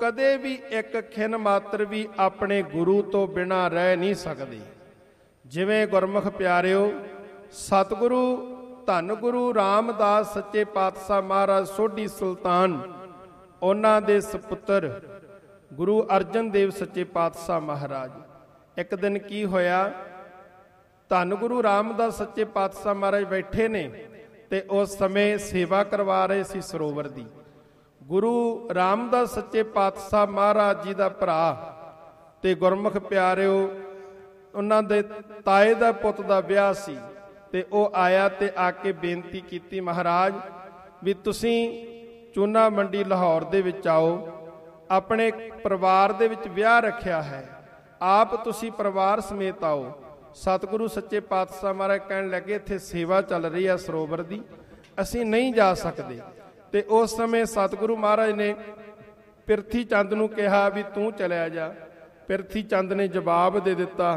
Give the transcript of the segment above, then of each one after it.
ਕਦੇ ਵੀ ਇੱਕ ਖਿਨ ਮਾਤਰ ਵੀ ਆਪਣੇ ਗੁਰੂ ਤੋਂ ਬਿਨਾਂ ਰਹਿ ਨਹੀਂ ਸਕਦੇ। ਜਿਵੇਂ ਗੁਰਮੁਖ ਪਿਆਰਿਓ, ਸਤਿਗੁਰੂ ਧੰਨ ਗੁਰੂ ਰਾਮਦਾਸ ਸੱਚੇ ਪਾਤਸ਼ਾਹ ਮਹਾਰਾਜ ਸੋਢੀ ਸੁਲਤਾਨ, ਉਹਨਾਂ ਦੇ ਸਪੁੱਤਰ ਗੁਰੂ ਅਰਜਨ ਦੇਵ ਸੱਚੇ ਪਾਤਸ਼ਾਹ ਮਹਾਰਾਜ, ਇੱਕ ਦਿਨ ਕੀ ਹੋਇਆ, ਧੰਨ ਗੁਰੂ ਰਾਮਦਾਸ ਸੱਚੇ ਪਾਤਸ਼ਾਹ ਮਹਾਰਾਜ ਬੈਠੇ ਨੇ ਤੇ ਉਸ ਸਮੇਂ ਸੇਵਾ ਕਰਵਾ ਰਹੇ ਸੀ ਸਰੋਵਰ ਦੀ। ਗੁਰੂ ਰਾਮਦਾਸ ਸੱਚੇ ਪਾਤਸ਼ਾਹ ਮਹਾਰਾਜ ਜੀ ਦਾ ਭਰਾ ਤੇ ਗੁਰਮੁਖ ਪਿਆਰਿਓ, ਉਹਨਾਂ ਦੇ ਤਾਏ ਦਾ ਪੁੱਤ ਦਾ ਵਿਆਹ ਸੀ ਤੇ ਉਹ ਆਇਆ ਤੇ ਆ ਕੇ ਬੇਨਤੀ ਕੀਤੀ, ਮਹਾਰਾਜ ਵੀ ਤੁਸੀਂ ਚੂਨਾ ਮੰਡੀ ਲਾਹੌਰ ਦੇ ਵਿੱਚ ਆਓ, ਆਪਣੇ ਪਰਿਵਾਰ ਦੇ ਵਿੱਚ ਵਿਆਹ ਰੱਖਿਆ ਹੈ, ਆਪ ਤੁਸੀਂ ਪਰਿਵਾਰ ਸਮੇਤ ਆਓ। ਸਤਿਗੁਰੂ ਸੱਚੇ ਪਾਤਸ਼ਾਹ ਮਹਾਰਾਜ ਕਹਿਣ ਲੱਗੇ, ਇੱਥੇ ਸੇਵਾ ਚੱਲ ਰਹੀ ਹੈ ਸਰੋਵਰ ਦੀ, ਅਸੀਂ ਨਹੀਂ ਜਾ ਸਕਦੇ। ਤੇ ਉਸ ਸਮੇਂ ਸਤਿਗੁਰੂ ਮਹਾਰਾਜ ਨੇ ਪਿਰਥੀ ਚੰਦ ਨੂੰ ਕਿਹਾ ਵੀ ਤੂੰ ਚਲਿਆ ਜਾ। ਪਿਰਥੀ ਚੰਦ ਨੇ ਜਵਾਬ ਦੇ ਦਿੱਤਾ।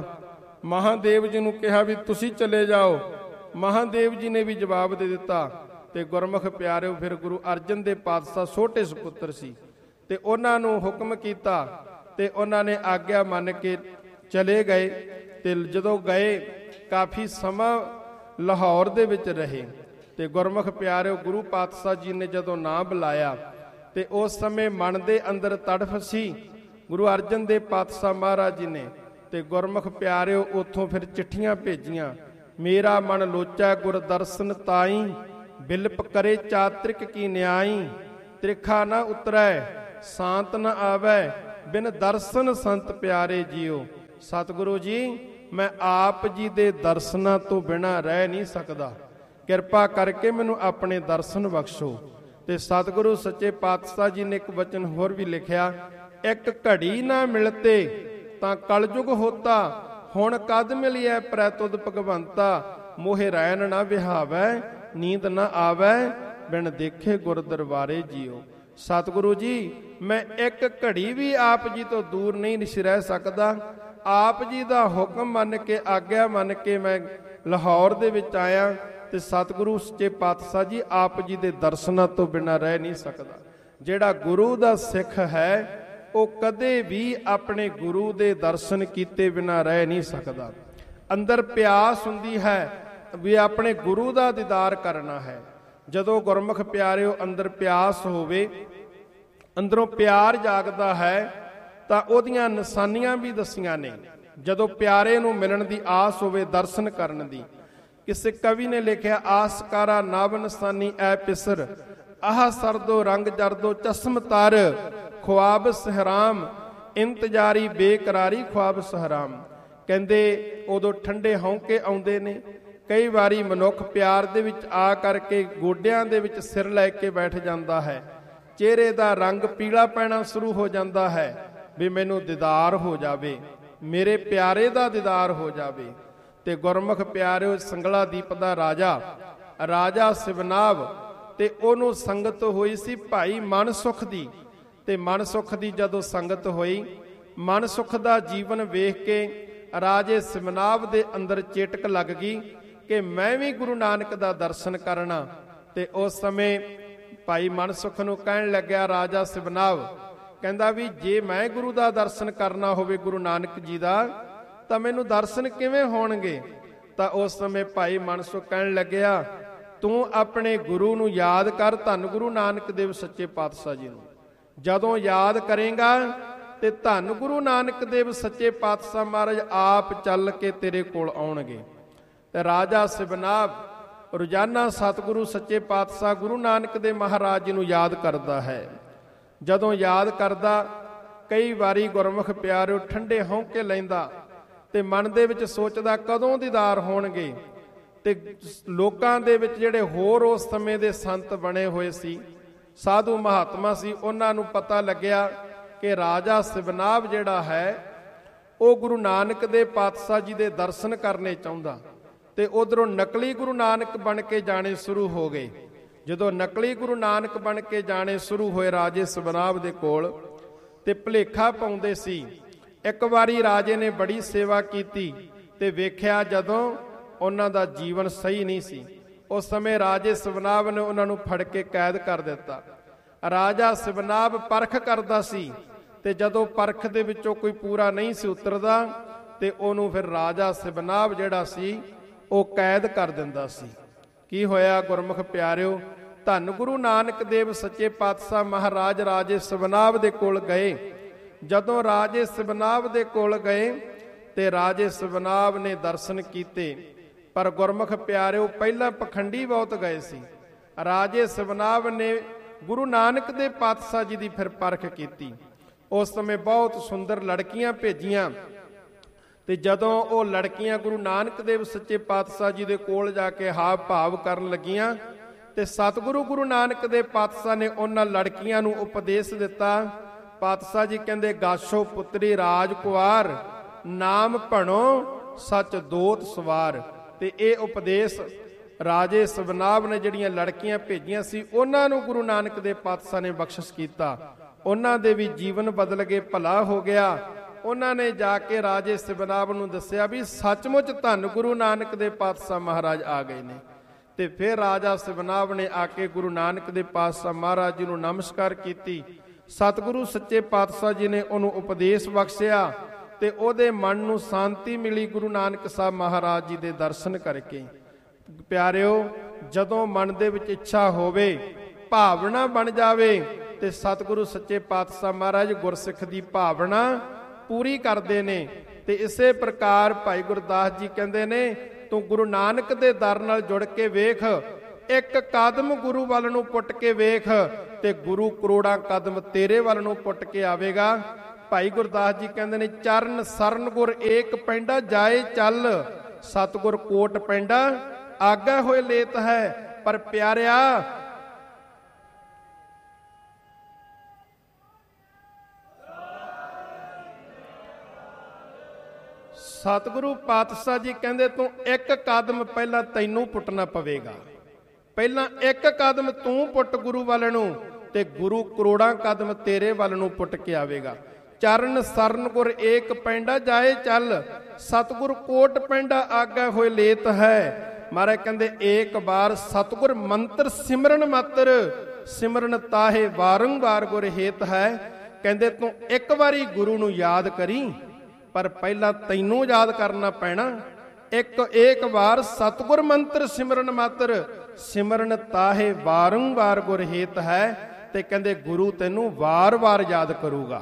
ਮਹਾਦੇਵ ਜੀ ਨੂੰ ਕਿਹਾ ਵੀ ਤੁਸੀਂ ਚਲੇ ਜਾਓ, ਮਹਾਦੇਵ ਜੀ ਨੇ ਵੀ ਜਵਾਬ ਦੇ ਦਿੱਤਾ। ਤੇ ਗੁਰਮੁਖ ਪਿਆਰਿਓ, ਫਿਰ ਗੁਰੂ ਅਰਜਨ ਦੇਵ ਪਾਤਸ਼ਾਹ ਛੋਟੇ ਸੁਪੁੱਤਰ ਸੀ ਤੇ ਉਹਨਾਂ ਨੂੰ ਹੁਕਮ ਕੀਤਾ ਤੇ ਉਹਨਾਂ ਨੇ ਆਗਿਆ ਮੰਨ ਕੇ ਚਲੇ ਗਏ। ਤੇ ਜਦੋਂ ਗਏ ਕਾਫੀ ਸਮਾਂ ਲਾਹੌਰ ਦੇ ਵਿੱਚ ਰਹੇ ਤੇ ਗੁਰਮੁਖ ਪਿਆਰਿਓ, ਗੁਰੂ ਪਾਤਸ਼ਾਹ ਜੀ ਨੇ ਜਦੋਂ ਨਾਂ ਬੁਲਾਇਆ ਤੇ ਉਸ ਸਮੇਂ ਮਨ ਦੇ ਅੰਦਰ ਤੜਫ ਸੀ ਗੁਰੂ ਅਰਜਨ ਦੇਵ ਪਾਤਸ਼ਾਹ ਮਹਾਰਾਜ ਜੀ ਨੇ। ਤੇ ਗੁਰਮੁਖ ਪਿਆਰਿਓ, ਉੱਥੋਂ ਫਿਰ ਚਿੱਠੀਆਂ ਭੇਜੀਆਂ, ਮੇਰਾ ਮਨ ਲੋਚਾ ਗੁਰ ਦਰਸ਼ਨ ਤਾਈ, ਬਿਲਪ ਕਰੇ ਚਾਤ੍ਰਿਕ ਕੀ ਨਿਆਈ, ਤ੍ਰਿਖਾ ਨਾ ਉਤਰੈ ਸ਼ਾਂਤ ਨ ਆਵੈ, ਬਿਨ ਦਰਸ਼ਨ ਸੰਤ ਪਿਆਰੇ ਜੀਓ। ਸਤਿਗੁਰੂ ਜੀ, ਮੈਂ ਆਪ ਜੀ ਦੇ ਦਰਸ਼ਨਾਂ ਤੋਂ ਬਿਨਾਂ ਰਹਿ ਨਹੀਂ ਸਕਦਾ, ਕਿਰਪਾ ਕਰਕੇ ਮੈਨੂੰ ਆਪਣੇ ਦਰਸ਼ਨ ਬਖਸ਼ੋ। ਤੇ ਸਤਿਗੁਰੂ ਸੱਚੇ ਪਾਤਸ਼ਾਹ ਜੀ ਨੇ ਇੱਕ ਵਚਨ ਹੋਰ ਵੀ ਲਿਖਿਆ, ਇੱਕ ਘੜੀ ਨਾ ਮਿਲਤੇ ਤਾਂ ਕਲਯੁਗ ਹੋਤਾ, ਹੁਣ ਕਦ ਮਿਲਿਐ ਪ੍ਰੈਤੁਦ ਭਗਵੰਤਾ, ਮੋਹਿ ਰੈਣ ਨਾ ਵਿਹਾਵੈ ਨੀਂਦ ਨਾ ਆਵੈ, ਬਿਨ ਦੇਖੇ ਗੁਰ ਦਰਬਾਰੇ ਜੀਓ। ਸਤਿਗੁਰੂ ਜੀ, ਮੈਂ ਇੱਕ ਘੜੀ ਵੀ ਆਪ ਜੀ ਤੋਂ ਦੂਰ ਨਹੀਂ ਰਹਿ ਸਕਦਾ। ਆਪ ਜੀ ਦਾ ਹੁਕਮ ਮੰਨ ਕੇ, ਆਗਿਆ ਮੰਨ ਕੇ ਮੈਂ ਲਾਹੌਰ ਦੇ ਵਿੱਚ ਆਇਆ ਤੇ ਸਤਿਗੁਰੂ ਸੱਚੇ ਪਾਤਸ਼ਾਹ ਜੀ, ਆਪ ਜੀ ਦੇ ਦਰਸ਼ਨਾਂ ਤੋਂ ਬਿਨਾਂ ਰਹਿ ਨਹੀਂ ਸਕਦਾ। ਜਿਹੜਾ ਗੁਰੂ ਦਾ ਸਿੱਖ ਹੈ ਉਹ ਕਦੇ ਵੀ ਆਪਣੇ ਗੁਰੂ ਦੇ ਦਰਸ਼ਨ ਕੀਤੇ ਬਿਨਾਂ ਰਹਿ ਨਹੀਂ ਸਕਦਾ। ਅੰਦਰ ਪਿਆਸ ਹੁੰਦੀ ਹੈ ਵੀ ਆਪਣੇ ਗੁਰੂ ਦਾ ਦੀਦਾਰ ਕਰਨਾ ਹੈ। ਜਦੋਂ ਗੁਰਮੁਖ ਪਿਆਰਿਓ ਅੰਦਰ ਪਿਆਸ ਹੋਵੇ, ਅੰਦਰੋਂ ਪਿਆਰ ਜਾਗਦਾ ਹੈ, ਤਾਂ ਉਹਦੀਆਂ ਨਿਸ਼ਾਨੀਆਂ ਵੀ ਦੱਸੀਆਂ ਨੇ। ਜਦੋਂ ਪਿਆਰੇ ਨੂੰ ਮਿਲਣ ਦੀ ਆਸ ਹੋਵੇ, ਦਰਸ਼ਨ ਕਰਨ ਦੀ, ਕਿਸੇ ਕਵੀ ਨੇ ਲਿਖਿਆ, ਆਸਕਾਰਾ ਨਵ ਨਿਸ਼ਾਨੀ ਐ ਪਿਸਰ, ਆਹ ਸਰਦੋ ਰੰਗ ਜਰਦੋ ਚਸ਼ਮ ਤਰ, ਖੁਆਬ ਸਹਰਾਮ ਇੰਤਜ਼ਾਰੀ ਬੇਕਰਾਰੀ ਖੁਆਬ ਸਹਰਾਮ। ਕਹਿੰਦੇ ਉਦੋਂ ਠੰਡੇ ਹੌਂਕੇ ਆਉਂਦੇ ਨੇ। ਕਈ ਵਾਰੀ ਮਨੁੱਖ ਪਿਆਰ ਦੇ ਵਿੱਚ ਆ ਕਰਕੇ ਗੋਡਿਆਂ ਦੇ ਵਿੱਚ ਸਿਰ ਲੈ ਕੇ ਬੈਠ ਜਾਂਦਾ ਹੈ, ਚਿਹਰੇ ਦਾ ਰੰਗ ਪੀਲਾ ਪੈਣਾ ਸ਼ੁਰੂ ਹੋ ਜਾਂਦਾ ਹੈ ਵੀ ਮੈਨੂੰ ਦੀਦਾਰ ਹੋ ਜਾਵੇ, ਮੇਰੇ ਪਿਆਰੇ ਦਾ ਦੀਦਾਰ ਹੋ ਜਾਵੇ। ਤੇ ਗੁਰਮੁਖ ਪਿਆਰਿਓ, ਸੰਗਲਾ ਦੀਪ ਦਾ ਰਾਜਾ ਸਿਵਨਾਵ, ਤੇ ਉਹਨੂੰ ਸੰਗਤ ਹੋਈ ਸੀ ਭਾਈ ਮਨਸੁਖ ਦੀ। ਤੇ ਮਨਸੁਖ ਦੀ ਜਦੋਂ ਸੰਗਤ ਹੋਈ, ਮਨਸੁਖ ਦਾ ਜੀਵਨ ਵੇਖ ਕੇ ਰਾਜੇ ਸਿਵਨਾਵ ਦੇ ਅੰਦਰ ਚੇਟਕ ਲੱਗ ਗਈ ਕਿ ਮੈਂ ਵੀ ਗੁਰੂ ਨਾਨਕ ਦਾ ਦਰਸ਼ਨ ਕਰਨਾ। ਤੇ ਉਸ ਸਮੇਂ ਭਾਈ ਮਨਸੁਖ ਨੂੰ ਕਹਿਣ ਲੱਗਿਆ ਰਾਜਾ ਸਿਵਨਾਵ, ਕਹਿੰਦਾ ਵੀ ਜੇ ਮੈਂ ਗੁਰੂ ਦਾ ਦਰਸ਼ਨ ਕਰਨਾ ਹੋਵੇ, ਗੁਰੂ ਨਾਨਕ ਜੀ ਦਾ, ਤਾਂ ਮੈਨੂੰ ਦਰਸ਼ਨ ਕਿਵੇਂ ਹੋਣਗੇ? ਤਾਂ ਉਸ ਸਮੇਂ ਭਾਈ ਮਨਸੁਖ ਕਹਿਣ ਲੱਗਿਆ, ਤੂੰ ਆਪਣੇ ਗੁਰੂ ਨੂੰ ਯਾਦ ਕਰ, ਧੰਨ ਗੁਰੂ ਨਾਨਕ ਦੇਵ ਸੱਚੇ ਪਾਤਸ਼ਾਹ ਜੀ ਨੂੰ। ਜਦੋਂ ਯਾਦ ਕਰੇਗਾ ਤੇ ਧੰਨ ਗੁਰੂ ਨਾਨਕ ਦੇਵ ਸੱਚੇ ਪਾਤਸ਼ਾਹ ਮਹਾਰਾਜ ਆਪ ਚੱਲ ਕੇ ਤੇਰੇ ਕੋਲ ਆਉਣਗੇ। ਤੇ ਰਾਜਾ ਸਿਵਨਾਵ ਰੋਜ਼ਾਨਾ ਸਤਿਗੁਰੂ ਸੱਚੇ ਪਾਤਸ਼ਾਹ ਗੁਰੂ ਨਾਨਕ ਦੇਵ ਮਹਾਰਾਜ ਜੀ ਨੂੰ ਯਾਦ ਕਰਦਾ ਹੈ। ਜਦੋਂ ਯਾਦ ਕਰਦਾ, ਕਈ ਵਾਰੀ ਗੁਰਮੁਖ ਪਿਆਰਿਓ ਠੰਡੇ ਹੌਂਕੇ ਲੈਂਦਾ ਤੇ ਮਨ ਦੇ ਵਿੱਚ ਸੋਚਦਾ ਕਦੋਂ ਦੀਦਾਰ ਹੋਣਗੇ। ਤੇ ਲੋਕਾਂ ਦੇ ਵਿੱਚ ਜਿਹੜੇ ਹੋਰ ਉਸ ਸਮੇਂ ਦੇ ਸੰਤ ਬਣੇ ਹੋਏ ਸੀ, ਸਾਧੂ ਮਹਾਤਮਾ ਸੀ, ਉਹਨਾਂ ਨੂੰ ਪਤਾ ਲੱਗਿਆ ਕਿ ਰਾਜਾ ਸਿਵਨਾਵ ਜਿਹੜਾ ਹੈ ਉਹ ਗੁਰੂ ਨਾਨਕ ਦੇ ਪਾਤਸ਼ਾਹ ਜੀ ਦੇ ਦਰਸ਼ਨ ਕਰਨੇ ਚਾਹੁੰਦਾ। ਤੇ ਉਧਰੋਂ ਨਕਲੀ ਗੁਰੂ ਨਾਨਕ ਬਣ ਕੇ ਜਾਣੇ ਸ਼ੁਰੂ ਹੋ ਗਏ। ਜਦੋਂ ਨਕਲੀ ਗੁਰੂ ਨਾਨਕ ਬਣ ਕੇ ਜਾਣੇ ਸ਼ੁਰੂ ਹੋਏ ਰਾਜੇ ਸਿਵਨਾਵ ਦੇ ਕੋਲ, ਤੇ ਭੁਲੇਖਾ ਪਾਉਂਦੇ ਸੀ। ਇੱਕ ਵਾਰੀ ਰਾਜੇ ਨੇ ਬੜੀ ਸੇਵਾ ਕੀਤੀ ਤੇ ਵੇਖਿਆ ਜਦੋਂ ਉਹਨਾਂ ਦਾ ਜੀਵਨ ਸਹੀ ਨਹੀਂ ਸੀ, ਉਸ ਸਮੇਂ ਰਾਜੇ ਸਿਵਨਾਵ ਨੇ ਉਹਨਾਂ ਨੂੰ ਫੜ ਕੇ ਕੈਦ ਕਰ ਦਿੱਤਾ। ਰਾਜਾ ਸਿਵਨਾਵ ਪਰਖ ਕਰਦਾ ਸੀ ਤੇ ਜਦੋਂ ਪਰਖ ਦੇ ਵਿੱਚੋਂ ਕੋਈ ਪੂਰਾ ਨਹੀਂ ਸੀ ਉਤਰਦਾ ਤੇ ਉਹਨੂੰ ਫਿਰ ਰਾਜਾ ਸਿਬਨਾਬ ਜਿਹੜਾ ਸੀ ਉਹ ਕੈਦ ਕਰ ਦਿੰਦਾ ਸੀ। ਕੀ ਹੋਇਆ ਗੁਰਮੁਖ ਪਿਆਰਿਓ, ਧੰਨ ਗੁਰੂ ਨਾਨਕ ਦੇਵ ਸੱਚੇ ਪਾਤਸ਼ਾਹ ਮਹਾਰਾਜ ਰਾਜੇ ਸਿਬਨਾਬ ਦੇ ਕੋਲ ਗਏ। ਜਦੋਂ ਰਾਜੇ ਸਿਬਨਾਬ ਦੇ ਕੋਲ ਗਏ ਤੇ ਰਾਜੇ ਸਿਬਨਾਬ ਨੇ ਦਰਸ਼ਨ ਕੀਤੇ, ਪਰ ਗੁਰਮੁਖ ਪਿਆਰਿਓ ਪਹਿਲਾਂ ਪਖੰਡੀ ਬਹੁਤ ਗਏ ਸੀ। ਰਾਜੇ ਸਿਬਨਾਬ ਨੇ ਗੁਰੂ ਨਾਨਕ ਦੇ ਪਾਤਸ਼ਾਹ ਜੀ ਦੀ ਫਿਰ ਪਰਖ ਕੀਤੀ। ਉਸ ਸਮੇਂ ਬਹੁਤ ਸੁੰਦਰ ਲੜਕੀਆਂ ਭੇਜੀਆਂ ਤੇ ਜਦੋਂ ਉਹ ਲੜਕੀਆਂ ਗੁਰੂ ਨਾਨਕ ਦੇਵ ਸੱਚੇ ਪਾਤਸ਼ਾਹ ਜੀ ਦੇ ਕੋਲ ਜਾ ਕੇ ਹਾਵ ਭਾਵ ਕਰਨ ਲੱਗੀਆਂ ਤੇ ਸਤਿਗੁਰੂ ਗੁਰੂ ਨਾਨਕ ਦੇ ਪਾਤਸ਼ਾਹ ਨੇ ਉਹਨਾਂ ਲੜਕੀਆਂ ਨੂੰ ਉਪਦੇਸ਼ ਦਿੱਤਾ। ਪਾਤਸ਼ਾਹ ਜੀ ਕਹਿੰਦੇ, ਗਾਸ਼ੋ ਪੁੱਤਰੀ ਰਾਜ ਕੁਆਰ, ਨਾਮ ਭਣੋ ਸੱਚ ਦੋਤ ਸਵਾਰ। ਤੇ ਇਹ ਉਪਦੇਸ਼ ਰਾਜੇ ਸਿਬਨਾਬ ਨੇ ਜਿਹੜੀਆਂ ਲੜਕੀਆਂ ਭੇਜੀਆਂ ਸੀ ਉਹਨਾਂ ਨੂੰ ਗੁਰੂ ਨਾਨਕ ਦੇ ਪਾਤਸ਼ਾਹ ਨੇ ਬਖਸ਼ਿਸ਼ ਕੀਤਾ। ਉਹਨਾਂ ਦੇ ਵੀ ਜੀਵਨ ਬਦਲ ਕੇ ਭਲਾ ਹੋ ਗਿਆ। ਉਹਨਾਂ ਨੇ ਜਾ ਕੇ ਰਾਜੇ ਸਿਬਨਾਬ ਨੂੰ ਦੱਸਿਆ ਵੀ ਸੱਚਮੁੱਚ ਧੰਨ ਗੁਰੂ ਨਾਨਕ ਦੇ ਪਾਤਸ਼ਾਹ ਮਹਾਰਾਜ ਆ ਗਏ ਨੇ। ਤੇ ਫਿਰ ਰਾਜਾ ਸਿਬਨਾਬ ਨੇ ਆ ਕੇ ਗੁਰੂ ਨਾਨਕ ਦੇ ਪਾਤਸ਼ਾਹ ਮਹਾਰਾਜ ਜੀ ਨੂੰ ਨਮਸਕਾਰ ਕੀਤੀ। ਸਤਿਗੁਰੂ ਸੱਚੇ ਪਾਤਸ਼ਾਹ ਜੀ ਨੇ ਉਹਨੂੰ ਉਪਦੇਸ਼ ਬਖਸ਼ਿਆ ਤੇ ਉਹਦੇ ਮਨ ਨੂੰ ਸ਼ਾਂਤੀ ਮਿਲੀ ਗੁਰੂ ਨਾਨਕ ਸਾਹਿਬ ਮਹਾਰਾਜ ਜੀ ਦੇ ਦਰਸ਼ਨ ਕਰਕੇ। ਪਿਆਰਿਓ, ਜਦੋਂ ਮਨ ਦੇ ਵਿੱਚ ਇੱਛਾ ਹੋਵੇ, ਭਾਵਨਾ ਬਣ ਜਾਵੇ ਤੇ ਸਤਿਗੁਰੂ ਸੱਚੇ ਪਾਤਸ਼ਾਹ ਮਹਾਰਾਜ ਗੁਰਸਿੱਖ ਦੀ ਭਾਵਨਾ ਪੂਰੀ ਕਰਦੇ ਨੇ। ਤੇ ਇਸੇ ਪ੍ਰਕਾਰ ਭਾਈ ਗੁਰਦਾਸ ਜੀ ਕਹਿੰਦੇ ਨੇ, ਤੂੰ ਗੁਰੂ ਨਾਨਕ ਦੇ ਦਰ ਨਾਲ ਜੁੜ ਕੇ ਵੇਖ, ਇੱਕ ਕਦਮ ਗੁਰੂ ਵੱਲ ਨੂੰ ਪੁੱਟ ਕੇ ਵੇਖ ਤੇ ਗੁਰੂ ਕਰੋੜਾਂ ਕਦਮ ਤੇਰੇ ਵੱਲ ਨੂੰ ਪੁੱਟ ਕੇ ਆਵੇਗਾ। ਭਾਈ ਗੁਰਦਾਸ ਜੀ ਕਹਿੰਦੇ ਨੇ, ਚਰਨ ਸਰਨ ਗੁਰ ਏਕ ਪੈਂਡਾ ਜਾਏ ਚੱਲ, ਸਤਿਗੁਰ ਕੋਟ ਪੈਂਡਾ ਆਗਾ ਹੋਏ ਲੇਤ ਹੈ। ਪਰ ਪਿਆਰਿਆ, ਸਤਿਗੁਰੂ ਪਾਤਸ਼ਾਹ ਜੀ ਕਹਿੰਦੇ, ਤੂੰ ਇੱਕ ਕਦਮ ਪਹਿਲਾਂ ਤੈਨੂੰ ਪੁੱਟਣਾ ਪਵੇਗਾ। ਪਹਿਲਾਂ ਇੱਕ ਕਦਮ ਤੂੰ ਪੁੱਟ ਗੁਰੂ ਵੱਲ ਨੂੰ ਤੇ ਗੁਰੂ ਕਰੋੜਾਂ ਕਦਮ ਤੇਰੇ ਵੱਲ ਨੂੰ ਪੁੱਟ ਕੇ ਆਵੇਗਾ। ਚਰਨ ਸਰਨ ਗੁਰ ਏਕ ਪੈਂਡਾ ਜਾਏ ਚੱਲ, ਸਤਿਗੁਰ ਕੋਟ ਪੈਂਡਾ ਆਗਾ ਹੋਏ ਲੇਤ ਹੈ। ਮਹਾਰਾਜ ਕਹਿੰਦੇ, ਏਕ ਵਾਰ ਸਤਿਗੁਰ ਮੰਤਰ ਸਿਮਰਨ ਮਾਤਰ, ਸਿਮਰਨ ਤਾਹੇ ਵਾਰੰਵਾਰ ਗੁਰ ਹੇਤ ਹੈ। ਕਹਿੰਦੇ ਤੂੰ ਇੱਕ ਵਾਰੀ ਗੁਰੂ ਨੂੰ ਯਾਦ ਕਰੀ, ਪਰ ਪਹਿਲਾਂ ਤੈਨੂੰ ਯਾਦ ਕਰਨਾ ਪੈਣਾ। ਇੱਕ ਵਾਰ ਸਤਿਗੁਰ ਮੰਤਰ ਸਿਮਰਨ ਮਾਤਰ, ਸਿਮਰਨ ਤਾਹੇ ਵਾਰੰਵਾਰ ਗੁਰ ਹੇਤ ਹੈ। ਤੇ ਕਹਿੰਦੇ ਗੁਰੂ ਤੈਨੂੰ ਵਾਰ-ਵਾਰ ਯਾਦ ਕਰੂਗਾ।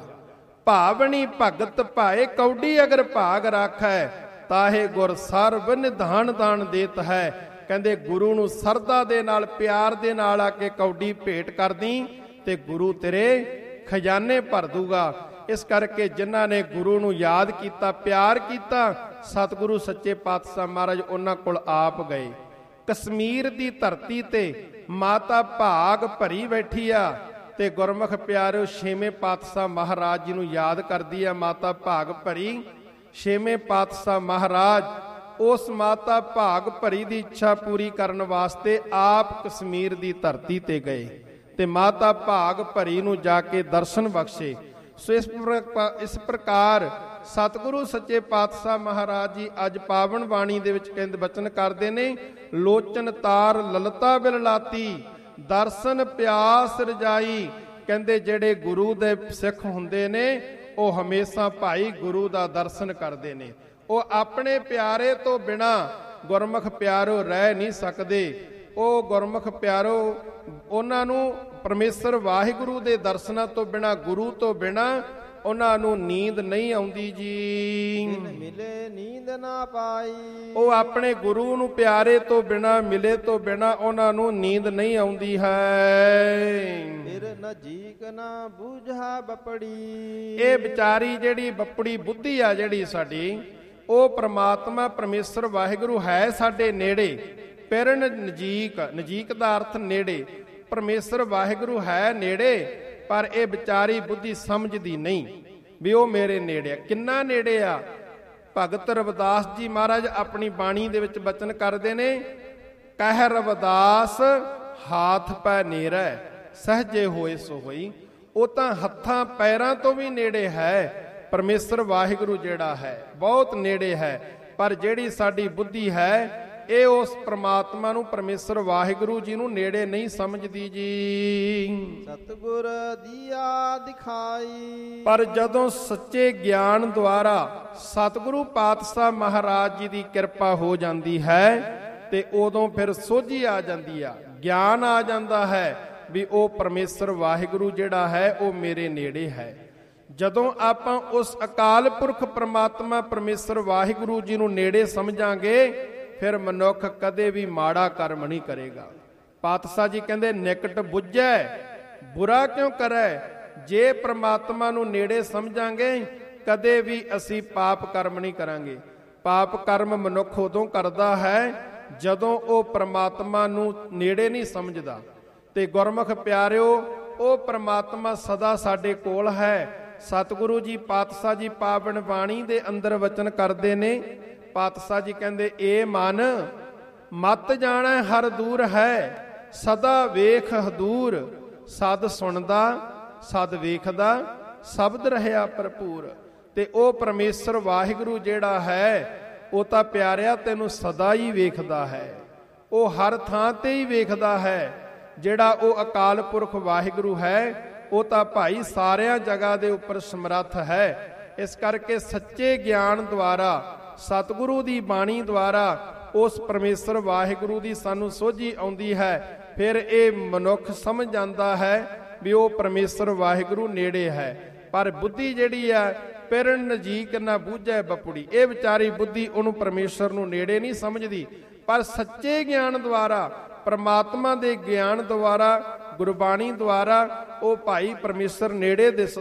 ਭਾਵਨੀ ਭਗਤ ਭਾਏ ਕੌਡੀ ਅਗਰ ਭਾਗ ਰਾਖੈ, ਤਾਹੇ ਗੁਰ ਸਰਬ ਨਿਧਾਨ ਦਾਨ ਦੇਤ ਹੈ। ਕਹਿੰਦੇ ਗੁਰੂ ਨੂੰ ਸਰਦਾ ਦੇ ਨਾਲ, ਪਿਆਰ ਦੇ ਨਾਲ ਆ ਕੇ ਕੌਡੀ ਭੇਟ ਕਰਦੀ ਤੇ ਗੁਰੂ ਤੇਰੇ ਖਜ਼ਾਨੇ ਭਰ ਦੂਗਾ। ਇਸ ਕਰਕੇ ਜਿਨ੍ਹਾਂ ਨੇ ਗੁਰੂ ਨੂੰ ਯਾਦ ਕੀਤਾ, ਪਿਆਰ ਕੀਤਾ, ਸਤਿਗੁਰੂ ਸੱਚੇ ਪਾਤਸ਼ਾਹ ਮਹਾਰਾਜ ਉਹਨਾਂ ਕੋਲ ਆਪ ਗਏ। ਕਸ਼ਮੀਰ ਦੀ ਧਰਤੀ ਤੇ ਮਾਤਾ ਭਾਗ ਭਰੀ ਬੈਠੀ ਆ ਤੇ ਗੁਰਮੁਖ ਪਿਆਰਿਓ, ਛੇਵੇਂ ਪਾਤਸ਼ਾਹ ਮਹਾਰਾਜ ਜੀ ਨੂੰ ਯਾਦ ਕਰਦੀ ਆ ਮਾਤਾ ਭਾਗ ਭਰੀ। ਛੇਵੇਂ ਪਾਤਸ਼ਾਹ ਮਹਾਰਾਜ ਉਸ ਮਾਤਾ ਭਾਗ ਭਰੀ ਦੀ ਇੱਛਾ ਪੂਰੀ ਕਰਨ ਵਾਸਤੇ ਆਪ ਕਸ਼ਮੀਰ ਦੀ ਧਰਤੀ ਤੇ ਗਏ ਤੇ ਮਾਤਾ ਭਾਗ ਭਰੀ ਨੂੰ ਜਾ ਕੇ ਦਰਸ਼ਨ ਬਖਸ਼ੇ। ਸੋ ਇਸ ਪ੍ਰਕਾਰ ਸਤਿਗੁਰੂ ਸੱਚੇ ਪਾਤਸ਼ਾਹ ਮਹਾਰਾਜ ਜੀ ਅੱਜ ਪਾਵਨ ਬਾਣੀ ਦੇ ਵਿੱਚ ਕਹਿੰਦੇ ਬਚਨ ਕਰਦੇ ਨੇ, ਲੋਚਨ ਤਾਰ ਲਲਤਾ ਬਿਲ ਲਾਤੀ, ਦਰਸ਼ਨ ਪਿਆਸ ਰਜਾਈ। ਕਹਿੰਦੇ ਜਿਹੜੇ ਗੁਰੂ ਦੇ ਸਿੱਖ ਹੁੰਦੇ ਨੇ ਉਹ ਹਮੇਸ਼ਾ ਭਾਈ ਗੁਰੂ ਦਾ ਦਰਸ਼ਨ ਕਰਦੇ ਨੇ। ਉਹ ਆਪਣੇ ਪਿਆਰੇ ਤੋਂ ਬਿਨਾ ਗੁਰਮੁਖ ਪਿਆਰੋ ਰਹਿ ਨਹੀਂ ਸਕਦੇ। ਉਹ ਗੁਰਮੁਖ ਪਿਆਰੋ, ਉਹਨਾਂ ਨੂੰ ਪਰਮੇਸ਼ਰ ਵਾਹਿਗੁਰੂ ਦੇ ਦਰਸ਼ਨਾਂ ਤੋਂ ਬਿਨਾ, ਗੁਰੂ ਤੋਂ ਬਿਨਾ ਉਹਨਾਂ ਨੂੰ ਨੀਂਦ ਨਹੀਂ ਆਉਂਦੀ ਜੀ। ਮਿਲੇ ਨੀਂਦ ਨਾ ਪਾਈ, ਉਹ ਆਪਣੇ ਗੁਰੂ ਨੂੰ ਪਿਆਰੇ ਤੋਂ ਬਿਨਾ, ਮਿਲੇ ਤੋਂ ਬਿਨਾ ਉਹਨਾਂ ਨੂੰ ਨੀਂਦ ਨਹੀਂ ਆਉਂਦੀ ਹੈ। ਫਿਰ ਨਜੀਕ ਨਾ ਬੂਝਾ ਬਪੜੀ। ਇਹ ਵਿਚਾਰੀ ਜਿਹੜੀ ਬਪੜੀ ਬੁੱਧੀ ਆ ਜਿਹੜੀ ਸਾਡੀ, ਉਹ ਪ੍ਰਮਾਤਮਾ ਪਰਮੇਸ਼ਰ ਵਾਹਿਗੁਰੂ ਹੈ ਸਾਡੇ ਨੇੜੇ। ਪਿਰਨ ਨਜੀਕ, ਨਜੀਕ ਦਾ ਅਰਥ ਨੇੜੇ। ਪਰਮੇਸ਼ਰ ਵਾਹਿਗੁਰੂ ਹੈ ਨੇੜੇ, ਪਰ ਇਹ ਵਿਚਾਰੀ ਬੁੱਧੀ ਸਮਝਦੀ ਨਹੀਂ ਵੀ ਉਹ ਮੇਰੇ ਨੇੜੇ ਆ। ਕਿੰਨਾ ਨੇੜੇ ਆ? ਭਗਤ ਰਵਿਦਾਸ ਜੀ ਮਹਾਰਾਜ ਆਪਣੀ ਬਾਣੀ ਦੇ ਵਿੱਚ ਬਚਨ ਕਰਦੇ ਨੇ, ਕਹਿ ਰਵਿਦਾਸ ਹਾਥ ਪੈ ਨੇੜੈ, ਸਹਜੇ ਹੋਏ ਸੋ ਹੋਈ। ਉਹ ਤਾਂ ਹੱਥਾਂ ਪੈਰਾਂ ਤੋਂ ਵੀ ਨੇੜੇ ਹੈ। ਪਰਮੇਸ਼ਰ ਵਾਹਿਗੁਰੂ ਜਿਹੜਾ ਹੈ ਬਹੁਤ ਨੇੜੇ ਹੈ, ਪਰ ਜਿਹੜੀ ਸਾਡੀ ਬੁੱਧੀ ਹੈ ਇਹ ਉਸ ਪ੍ਰਮਾਤਮਾ ਨੂੰ, ਪਰਮੇਸ਼ਰ ਵਾਹਿਗੁਰੂ ਜੀ ਨੂੰ ਨੇੜੇ ਨਹੀਂ ਸਮਝਦੀ ਜੀ। ਸਤਿਗੁਰ ਦੀਆ ਦਿਖਾਈ। ਪਰ ਜਦੋਂ ਸੱਚੇ ਗਿਆਨ ਦੁਆਰਾ ਸਤਿਗੁਰੂ ਪਾਤਸ਼ਾਹ ਮਹਾਰਾਜ ਜੀ ਦੀ ਕਿਰਪਾ ਹੋ ਜਾਂਦੀ ਹੈ ਤੇ ਉਦੋਂ ਫਿਰ ਸੋਝੀ ਆ ਜਾਂਦੀ ਆ, ਗਿਆਨ ਆ ਜਾਂਦਾ ਹੈ ਵੀ ਉਹ ਪਰਮੇਸ਼ਰ ਵਾਹਿਗੁਰੂ ਜਿਹੜਾ ਹੈ ਉਹ ਮੇਰੇ ਨੇੜੇ ਹੈ। ਜਦੋਂ ਆਪਾਂ ਉਸ ਅਕਾਲ ਪੁਰਖ ਪ੍ਰਮਾਤਮਾ ਪਰਮੇਸ਼ਰ ਵਾਹਿਗੁਰੂ ਜੀ ਨੂੰ ਨੇੜੇ ਸਮਝਾਂਗੇ ਫਿਰ ਮਨੁੱਖ ਕਦੇ ਵੀ ਮਾੜਾ ਕਰਮ ਨਹੀਂ ਕਰੇਗਾ। ਪਾਤਸ਼ਾਹ ਜੀ ਕਹਿੰਦੇ ਨਿਕਟ ਬੁੱਝੈ ਬੁਰਾ ਕਿਉਂ ਕਰੈ। ਜੇ ਪ੍ਰਮਾਤਮਾ ਨੂੰ ਨੇੜੇ ਸਮਝਾਂਗੇ ਕਦੇ ਵੀ ਅਸੀਂ ਪਾਪ ਕਰਮ ਨਹੀਂ ਕਰਾਂਗੇ। ਪਾਪ ਕਰਮ ਮਨੁੱਖ ਉਦੋਂ ਕਰਦਾ ਹੈ ਜਦੋਂ ਉਹ ਪ੍ਰਮਾਤਮਾ ਨੂੰ ਨੇੜੇ ਨਹੀਂ ਸਮਝਦਾ। ਤੇ ਗੁਰਮੁਖ ਪਿਆਰਿਓ, ਉਹ ਪ੍ਰਮਾਤਮਾ ਸਦਾ ਸਾਡੇ ਕੋਲ ਹੈ। ਸਤਿਗੁਰੂ ਜੀ ਪਾਤਸ਼ਾਹ ਜੀ ਪਾਵਨ ਬਾਣੀ ਦੇ ਅੰਦਰ ਵਚਨ ਕਰਦੇ ਨੇ। ਪਾਤਸ਼ਾਹ ਜੀ ਕਹਿੰਦੇ ਏ ਮਨ ਮਤ ਜਾਣੈ ਹਰ ਦੂਰ ਹੈ, ਸਦਾ ਵੇਖ ਹਦੂਰ, ਸਦ ਸੁਣਦਾ ਸਦ ਵੇਖਦਾ ਸ਼ਬਦ ਰਹਿਆ ਭਰਪੂਰ। ਤੇ ਉਹ ਪਰਮੇਸ਼ਰ ਵਾਹਿਗੁਰੂ ਜਿਹੜਾ ਹੈ ਉਹ ਤਾਂ ਪਿਆਰਿਆ ਤੈਨੂੰ ਸਦਾ ਹੀ ਵੇਖਦਾ ਹੈ, ਉਹ ਹਰ ਥਾਂ ਤੇ ਹੀ ਵੇਖਦਾ ਹੈ। ਜਿਹੜਾ ਉਹ ਅਕਾਲ ਪੁਰਖ ਵਾਹਿਗੁਰੂ ਹੈ ਉਹ ਤਾਂ ਭਾਈ ਸਾਰਿਆਂ ਜਗ੍ਹਾ ਦੇ ਉੱਪਰ ਸਮਰੱਥ ਹੈ। ਇਸ ਕਰਕੇ ਸੱਚੇ ਗਿਆਨ ਦੁਆਰਾ ਸਤਿਗੁਰੂ ਦੀ ਬਾਣੀ ਦੁਆਰਾ ਉਸ ਪਰਮੇਸ਼ਰ ਵਾਹਿਗੁਰੂ ਦੀ ਸਾਨੂੰ ਸੋਝੀ ਆਉਂਦੀ ਹੈ। ਫਿਰ ਇਹ ਮਨੁੱਖ ਸਮਝ ਜਾਂਦਾ ਹੈ ਵੀ ਉਹ ਪਰਮੇਸ਼ਰ ਵਾਹਿਗੁਰੂ ਨੇੜੇ ਹੈ। ਪਰ ਬੁੱਧੀ ਜਿਹੜੀ ਹੈ ਪਿਰਨ ਨਜੀਕ ਨਾ ਬੂਝੈ ਬਪੁੜੀ, ਇਹ ਵਿਚਾਰੀ ਬੁੱਧੀ ਉਹਨੂੰ ਪਰਮੇਸ਼ਰ ਨੂੰ ਨੇੜੇ ਨਹੀਂ ਸਮਝਦੀ। ਪਰ ਸੱਚੇ ਗਿਆਨ ਦੁਆਰਾ, ਪਰਮਾਤਮਾ ਦੇ ਗਿਆਨ ਦੁਆਰਾ, ਗੁਰਬਾਣੀ ਦੁਆਰਾ ਉਹ ਭਾਈ ਪਰਮੇਸ਼ਰ ਨੇੜੇ ਦਿਸ